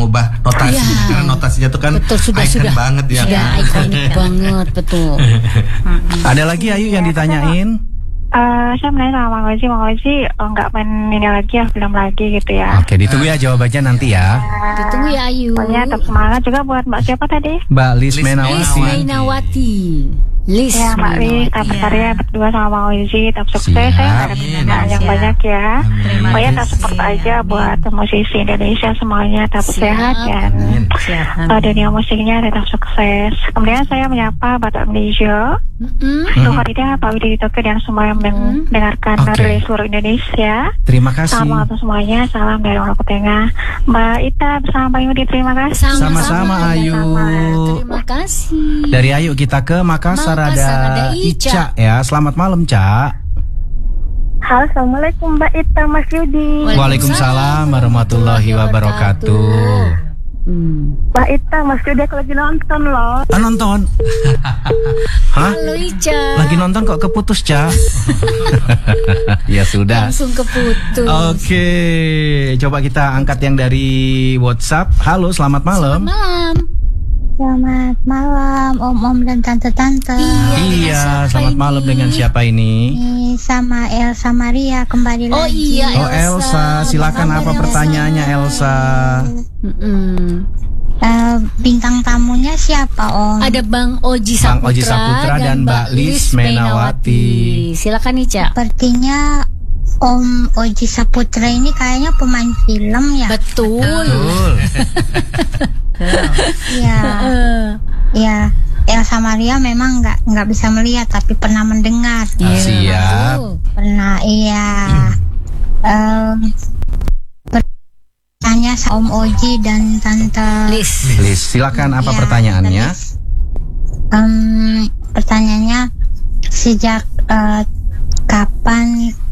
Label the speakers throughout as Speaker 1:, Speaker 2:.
Speaker 1: mengubah notasinya karena notasinya tuh kan icon banget ya.
Speaker 2: Sudah ikonik banget, betul.
Speaker 3: Ada lagi Ayu yang ditanyain?
Speaker 4: Saya menanya sama Mang Oji nggak main ini lagi ya, film lagi gitu ya.
Speaker 3: Oke, ditunggu ya jawabannya nanti ya.
Speaker 2: Ditunggu ya Ayu.
Speaker 4: Pokoknya tetap semangat juga buat Mbak siapa tadi?
Speaker 3: Mbak Lis
Speaker 2: Mainawati. Lis
Speaker 4: ya Mbak Lis, ya berdua sama Mang Oji, tetap sukses ya, yang banyak ya. Pokoknya tetap support aja buat musisi Indonesia semuanya, tetap sehat dan dunia musiknya tetap sukses. Kemudian saya menyapa Bapak Mlijo, Farida, Pak Widi Toko dan semua yang mendengarkan dari seluruh Indonesia.
Speaker 3: Terima kasih.
Speaker 4: Salam untuk semuanya, salam dari Maluku Tengah. Mbak Ita bersama Mbak Yudi, terima kasih.
Speaker 3: Sama-sama Ayu.
Speaker 2: Terima kasih.
Speaker 3: Dari Ayu kita ke Makassar ada Ica ya. Selamat malam, Ca.
Speaker 4: Halo, assalamualaikum Mbak Ita, Mas Yudi.
Speaker 3: Waalaikumsalam warahmatullahi wabarakatuh.
Speaker 4: Mbak Ita, Mas Yudi aku lagi nonton loh.
Speaker 3: Nonton? Hah?
Speaker 2: Halo Ica.
Speaker 3: Lagi nonton kok keputus, Ca? Ya sudah.
Speaker 2: Langsung keputus.
Speaker 3: Oke, coba kita angkat yang dari WhatsApp. Halo, selamat malam.
Speaker 2: Selamat malam.
Speaker 4: Selamat malam Om dan Tante-Tante.
Speaker 3: Iya, selamat malam dengan siapa ini?
Speaker 4: Ini sama Elsa Maria kembali lagi.
Speaker 2: Oh iya,
Speaker 3: Elsa, silakan apa pertanyaannya Elsa?
Speaker 4: Bintang tamunya siapa Om?
Speaker 2: Ada Bang Oji Saputra dan Mbak Lis Mainawati. Silakan Ica.
Speaker 4: Sepertinya Om Oji Saputra ini kayaknya pemain film ya.
Speaker 2: Betul.
Speaker 4: Iya. Ya, Elsa Maria memang nggak bisa melihat tapi pernah mendengar.
Speaker 3: Siap.
Speaker 4: Pernah, iya. Pertanyaan Om Oji dan Tante
Speaker 2: Lis,
Speaker 3: silakan apa pertanyaannya?
Speaker 4: Pertanyaannya sejak kapan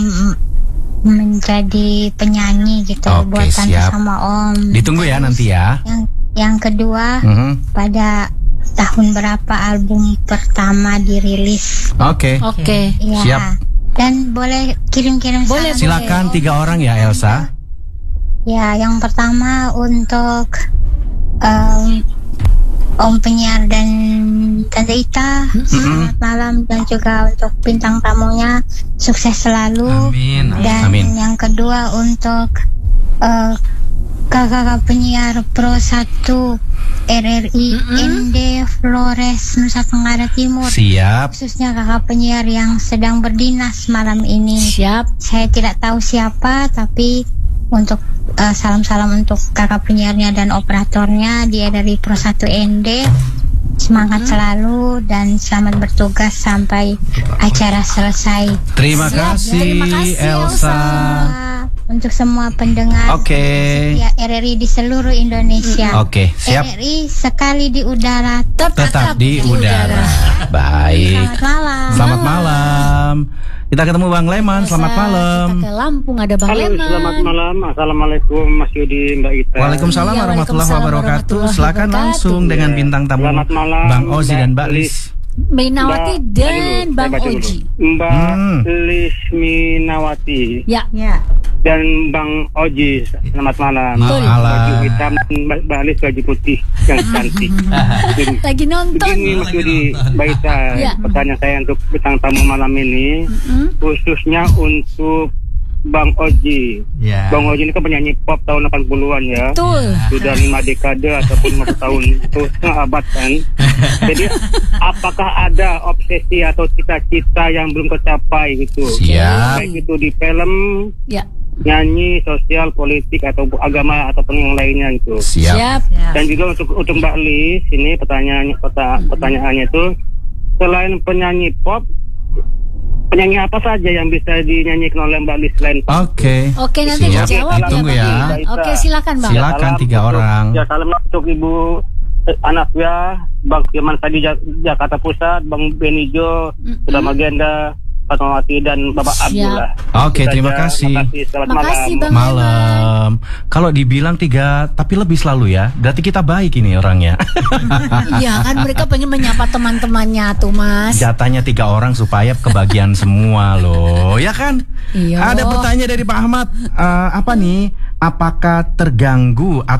Speaker 4: menjadi penyanyi gitu buat Tante sama Om.
Speaker 3: Ditunggu ya nanti ya.
Speaker 4: Yang kedua, pada tahun berapa album pertama dirilis?
Speaker 3: Oke.
Speaker 4: Ya.
Speaker 3: Siap.
Speaker 4: Dan boleh kirim-kirim salam.
Speaker 3: Silakan 3 orang ya Elsa.
Speaker 4: Ya, yang pertama untuk Om penyiar dan Tante Ita, selamat malam, dan juga untuk bintang tamunya sukses selalu. Dan yang kedua untuk kakak penyiar Pro 1 RRI ND Flores Nusa Tenggara Timur.
Speaker 3: Siap.
Speaker 4: Khususnya kakak penyiar yang sedang berdinas malam ini.
Speaker 2: Siap.
Speaker 4: Saya tidak tahu siapa, tapi untuk salam-salam untuk kakak penyiarnya dan operatornya, dia dari Pro 1 ND. Semangat selalu dan selamat bertugas sampai acara selesai.
Speaker 3: Terima kasih Elsa.
Speaker 4: Untuk semua pendengar ya, RRI di seluruh Indonesia.
Speaker 3: Siap.
Speaker 4: RRI sekali di udara
Speaker 3: tetap di udara. Baik. Selamat malam. Kita ketemu Bang Leman. Selamat malam.
Speaker 2: Kita ke Lampung ada Bang Leman.
Speaker 5: Selamat malam. Assalamualaikum Mas Yudi, Mbak Ita.
Speaker 3: Waalaikumsalam warahmatullahi wabarakatuh. Silakan langsung dengan bintang tamu Bang Ozi dan Mbak Lis
Speaker 2: Mainawati dan Bang Oji.
Speaker 5: Mbak Lis Mainawati.
Speaker 2: Ya.
Speaker 5: Dan Bang Oji, selamat malam. Baju hitam, Mbak Lis baju putih yang cantik.
Speaker 2: Lagi nonton.
Speaker 5: Begini Mas Yudi, Mbak Ita, pertanyaan saya untuk bintang tamu malam ini, khususnya untuk Bang Oji. Bang Oji ini kan penyanyi pop tahun 80-an ya.
Speaker 2: Betul.
Speaker 5: Sudah 5 dekade ataupun 5 tahun, itu setengah abad kan. Jadi apakah ada obsesi atau cita-cita yang belum tercapai gitu?
Speaker 3: Siap.
Speaker 5: Baik itu di film, nyanyi, sosial, politik atau agama ataupun yang lainnya gitu.
Speaker 3: Siap.
Speaker 5: Dan juga untuk Mbak Lis, ini pertanyaannya itu, selain penyanyi pop, penyanyi apa saja yang bisa dinyanyikan oleh Mbak Lis selain pop?
Speaker 2: Oke, nanti dijawab ya.
Speaker 3: Tunggu ya.
Speaker 2: Oke, silakan Bang.
Speaker 3: Silakan 3 orang.
Speaker 5: Ya, salam untuk Ibu Anakya, Bang Firman Sadi Jakarta Pusat, Bang Benijo, Sudah Magenda, Fatmawati dan Bapak Abdullah.
Speaker 3: Oke, terima kasih.
Speaker 5: Selamat malam.
Speaker 3: Malam. Kalau dibilang 3 tapi lebih selalu ya, berarti kita baik ini orangnya.
Speaker 2: Iya kan, mereka pengen menyapa teman-temannya tuh Mas.
Speaker 3: Jatahnya 3 orang supaya kebagian semua loh, ya kan?
Speaker 2: Iya.
Speaker 3: Ada pertanyaan dari Pak Ahmad, apa nih? Apakah terganggu